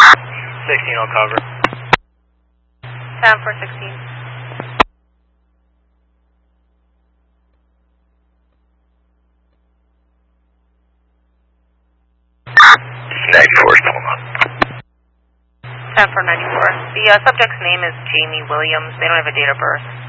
16 will cover. 10 for 16. Hold on. 10 for 94. The subject's name is Jamie Williams. They don't have a date of birth.